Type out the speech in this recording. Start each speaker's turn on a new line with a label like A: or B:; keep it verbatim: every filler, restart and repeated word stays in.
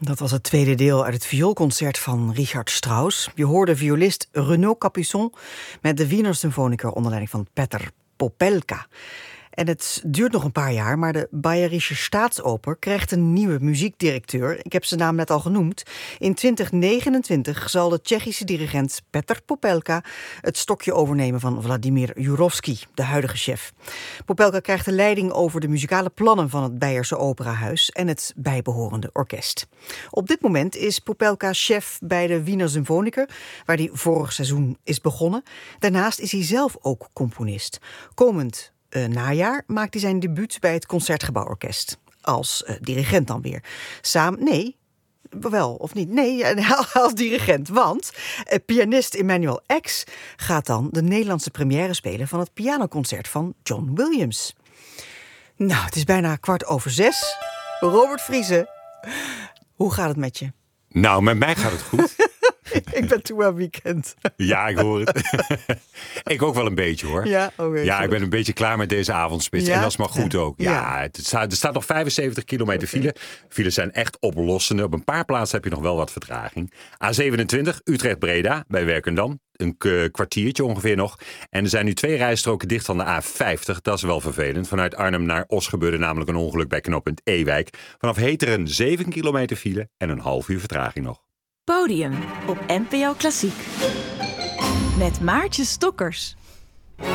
A: Dat was het tweede deel uit het vioolconcert van Richard Strauss. Je hoorde violist Renaud Capuçon met de Wiener Symfoniker onder leiding van Petr Popelka. En het duurt nog een paar jaar, maar de Bayerische Staatsoper krijgt een nieuwe muziekdirecteur. Ik heb zijn naam net al genoemd. In twintig negenentwintig zal de Tsjechische dirigent Petr Popelka het stokje overnemen van Vladimir Jurovsky, de huidige chef. Popelka krijgt de leiding over de muzikale plannen van het Beierse Operahuis en het bijbehorende orkest. Op dit moment is Popelka chef bij de Wiener Symfoniker, waar hij vorig seizoen is begonnen. Daarnaast is hij zelf ook componist. Komend Uh, najaar maakt hij zijn debuut bij het Concertgebouworkest. Als uh, dirigent dan weer. Samen, nee, wel of niet? Nee, als dirigent. Want uh, pianist Emmanuel X gaat dan de Nederlandse première spelen van het pianoconcert van John Williams. Nou, het is bijna kwart over zes. Robert Vriese, hoe gaat het met je?
B: Nou, met mij gaat het goed.
A: Ik ben toe aan weekend.
B: Ja, ik hoor het. Ik ook wel een beetje, hoor.
A: Ja, okay,
B: ja ik ben een beetje klaar met deze avondspits. Ja? En dat is maar goed ook. Ja, ja. Het staat, er staat nog vijfenzeventig kilometer okay. file. Files zijn echt oplossende. Op een paar plaatsen heb je nog wel wat vertraging. A zevenentwintig, Utrecht-Breda, bij Werkendam. Een kwartiertje ongeveer nog. En er zijn nu twee rijstroken dicht van de A vijftig. Dat is wel vervelend. Vanuit Arnhem naar Os gebeurde namelijk een ongeluk bij knooppunt Ewijk. Vanaf Heteren zeven kilometer file en een half uur vertraging nog.
C: Podium op N P O Klassiek. Met Maartje Stokkers.